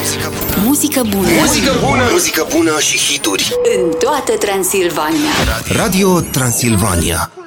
Muzică bună. Muzică bună și hituri În toată Transilvania. Radio Transilvania.